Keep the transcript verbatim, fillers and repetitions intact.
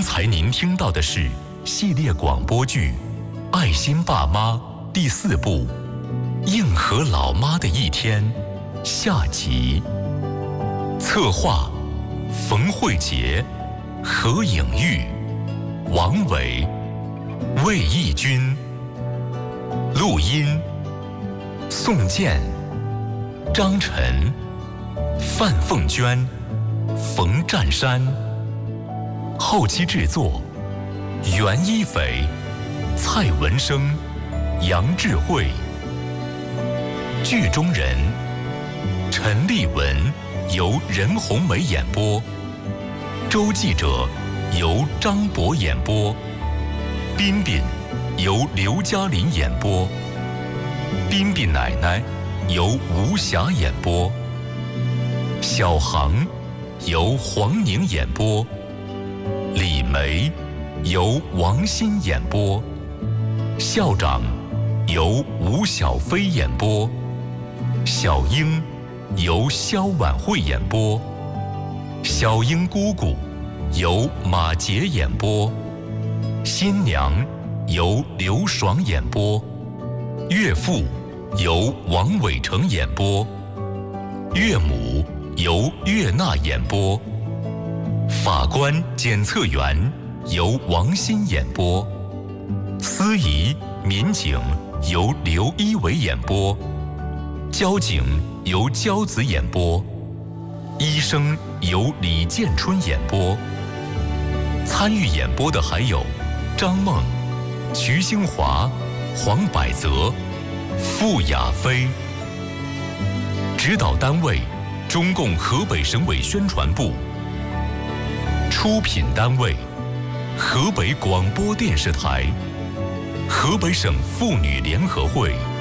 才您听到的是系列广播剧《爱心爸妈》第四部《硬核老妈的一天》下集。策划：冯慧杰、何颖玉、王伟、魏义军。录音：宋健、张晨、范凤娟、冯占山。后期制作：袁一斐、蔡文生、杨智慧。剧中人：陈丽文由任红梅演播，周记者由张博演播，彬彬由刘嘉玲演播，彬彬奶奶由吴霞演播，小航由黄宁演播，李梅由王鑫演播，校长由吴小飞演播，小英由肖婉慧演播，小英姑姑由马杰演播，新娘由刘爽演播，岳父由王伟成演播，岳母由岳娜演播，法官检测员由王鑫演播，司仪民警由刘一伟演播，交警由焦子演播，医生由李建春演播。参与演播的还有张梦、瞿兴华、黄百泽、傅亚飞。指导单位：中共河北省委宣传部。出品单位：河北广播电视台、河北省妇女联合会。